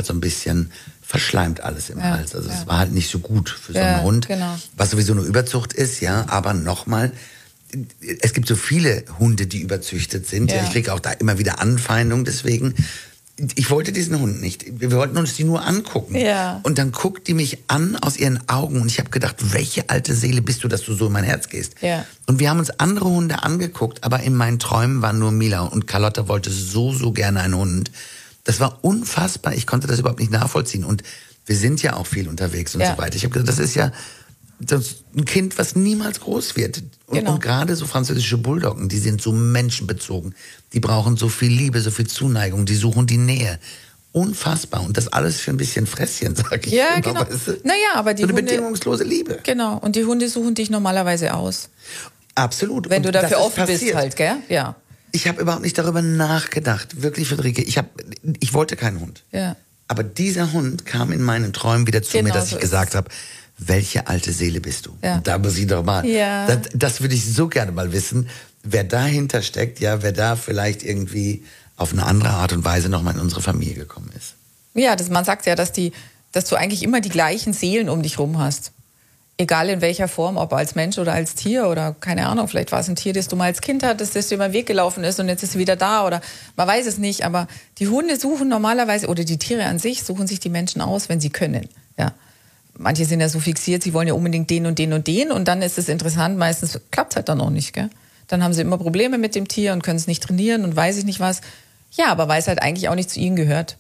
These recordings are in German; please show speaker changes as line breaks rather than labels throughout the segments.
halt so ein bisschen verschleimt alles im Hals. Also es war halt nicht so gut für so einen Hund, was sowieso eine Überzucht ist, ja. Aber nochmal, es gibt so viele Hunde, die überzüchtet sind. Ja. Ich kriege auch da immer wieder Anfeindungen deswegen. Ich wollte diesen Hund nicht. Wir wollten uns die nur angucken. Ja. Und dann guckt die mich an aus ihren Augen und ich habe gedacht, welche alte Seele bist du, dass du so in mein Herz gehst? Ja. Und wir haben uns andere Hunde angeguckt, aber in meinen Träumen war nur Mila und Carlotta wollte so gerne einen Hund. Das war unfassbar. Ich konnte das überhaupt nicht nachvollziehen. Und wir sind ja auch viel unterwegs und so weiter. Ich habe gedacht, das ist ja ein Kind, was niemals groß wird. Und gerade so französische Bulldoggen, die sind so menschenbezogen. Die brauchen so viel Liebe, so viel Zuneigung, die suchen die Nähe. Unfassbar. Und das alles für ein bisschen Fresschen, sag ich.
Ja, genau. Weißt du? Naja, aber die
so eine
Hunde,
bedingungslose Liebe.
Genau. Und die Hunde suchen dich normalerweise aus.
Absolut.
Wenn du dafür offen bist halt, gell? Ja.
Ich habe überhaupt nicht darüber nachgedacht. Wirklich, Friederike. Ich wollte keinen Hund. Ja. Aber dieser Hund kam in meinen Träumen wieder zu mir, dass ich gesagt habe, welche alte Seele bist du? Ja. Da muss ich doch mal. Ja. Das würde ich so gerne mal wissen, wer dahinter steckt, ja, wer da vielleicht irgendwie auf eine andere Art und Weise nochmal in unsere Familie gekommen ist.
Ja, man sagt ja, dass du eigentlich immer die gleichen Seelen um dich rum hast. Egal in welcher Form, ob als Mensch oder als Tier oder keine Ahnung, vielleicht war es ein Tier, das du mal als Kind hattest, das dir über den Weg gelaufen ist und jetzt ist es wieder da oder man weiß es nicht, aber die Hunde suchen normalerweise, oder die Tiere an sich, suchen sich die Menschen aus, wenn sie können, ja. Manche sind ja so fixiert, sie wollen ja unbedingt den und den und den und dann ist es interessant, meistens klappt es halt dann auch nicht, gell? Dann haben sie immer Probleme mit dem Tier und können es nicht trainieren und weiß ich nicht was. Ja, aber weil es halt eigentlich auch nicht zu ihnen gehört.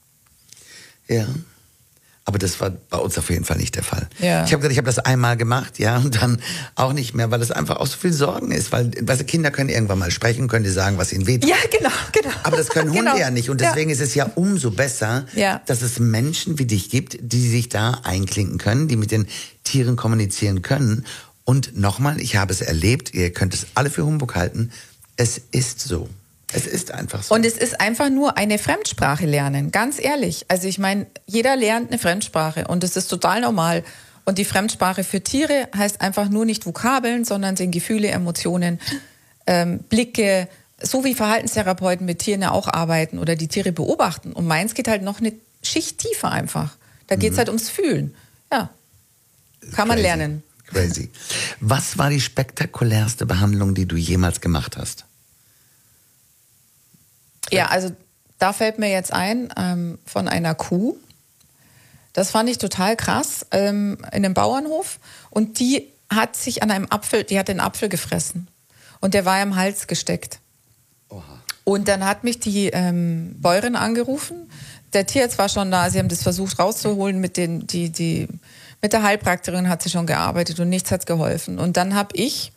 Ja, aber das war bei uns auf jeden Fall nicht der Fall. Ja. Ich habe das einmal gemacht, ja, und dann auch nicht mehr, weil es einfach auch so viel Sorgen ist. Weil Kinder können irgendwann mal sprechen, können dir sagen, was ihnen wehtut.
Ja, genau.
Aber das können Hunde ja nicht. Und deswegen ist es ja umso besser, dass es Menschen wie dich gibt, die sich da einklinken können, die mit den Tieren kommunizieren können. Und nochmal, ich habe es erlebt, ihr könnt es alle für Humbug halten, es ist so. Es ist einfach so.
Und es ist einfach nur eine Fremdsprache lernen, ganz ehrlich. Also ich meine, jeder lernt eine Fremdsprache und das ist total normal. Und die Fremdsprache für Tiere heißt einfach nur nicht Vokabeln, sondern sind Gefühle, Emotionen, Blicke, so wie Verhaltenstherapeuten mit Tieren ja auch arbeiten oder die Tiere beobachten. Und meins geht halt noch eine Schicht tiefer einfach. Da geht es halt ums Fühlen. Ja, kann man lernen.
Crazy. Was war die spektakulärste Behandlung, die du jemals gemacht hast?
Ja, also da fällt mir jetzt ein, von einer Kuh. Das fand ich total krass, in einem Bauernhof. Und die hat sich an einem Apfel, die hat den Apfel gefressen. Und der war im Hals gesteckt. Oha. Und dann hat mich die Bäuerin angerufen. Der Tierarzt war schon da, sie haben das versucht rauszuholen. Mit der Heilpraktikerin hat sie schon gearbeitet und nichts hat geholfen. Und dann habe ich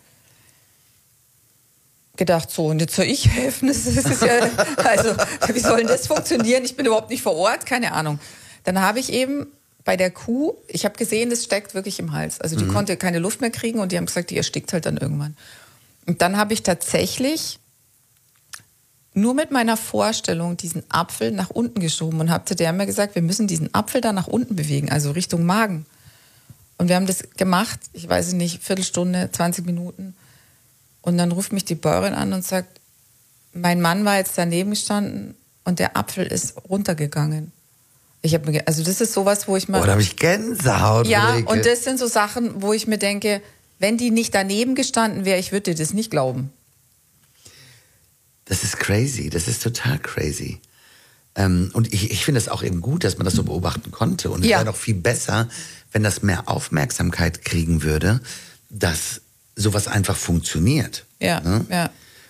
gedacht, so, und jetzt soll ich helfen? Das ist ja, also, wie soll denn das funktionieren? Ich bin überhaupt nicht vor Ort, keine Ahnung. Dann habe ich eben bei der Kuh, ich habe gesehen, das steckt wirklich im Hals. Also die konnte keine Luft mehr kriegen und die haben gesagt, die erstickt halt dann irgendwann. Und dann habe ich tatsächlich nur mit meiner Vorstellung diesen Apfel nach unten geschoben und habe zu der mir gesagt, wir müssen diesen Apfel da nach unten bewegen, also Richtung Magen. Und wir haben das gemacht, ich weiß nicht, Viertelstunde, 20 Minuten. Und dann ruft mich die Bäuerin an und sagt, mein Mann war jetzt daneben gestanden und der Apfel ist runtergegangen. Also das ist sowas, wo ich mal...
Oh, da habe ich Gänsehaut.
Ja, und das sind so Sachen, wo ich mir denke, wenn die nicht daneben gestanden wäre, ich würde dir das nicht glauben.
Das ist crazy, das ist total crazy. Und ich finde es auch eben gut, dass man das so beobachten konnte. Und es wäre doch viel besser, wenn das mehr Aufmerksamkeit kriegen würde, dass sowas einfach funktioniert.
Ja, ne? Ja.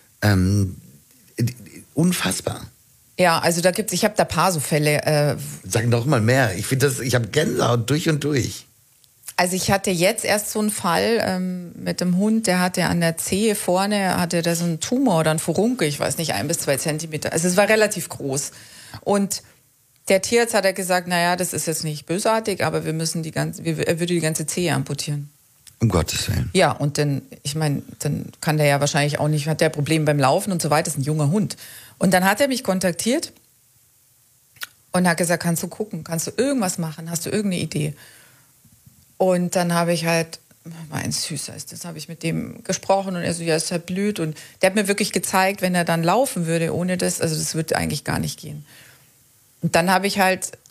Unfassbar.
Ja, also ich habe da ein paar so Fälle.
Sag doch mal mehr. Ich habe Gänsehaut durch und durch.
Also ich hatte jetzt erst so einen Fall mit dem Hund, der hatte an der Zehe vorne, hatte da so einen Tumor oder einen Furunkel, ich weiß nicht, 1 bis 2 Zentimeter. Also es war relativ groß. Und der Tierarzt hat gesagt, naja, das ist jetzt nicht bösartig, aber er würde die ganze Zehe amputieren.
Um Gottes Willen.
Ja, und dann kann der ja wahrscheinlich auch nicht, hat der Probleme beim Laufen und so weiter, das ist ein junger Hund. Und dann hat er mich kontaktiert und hat gesagt, kannst du gucken, kannst du irgendwas machen, hast du irgendeine Idee? Und dann habe ich halt, mein Süßer ist das, habe ich mit dem gesprochen und er so, ja, ist halt blöd. Und der hat mir wirklich gezeigt, wenn er dann laufen würde ohne das, also das würde eigentlich gar nicht gehen. Und dann habe ich halt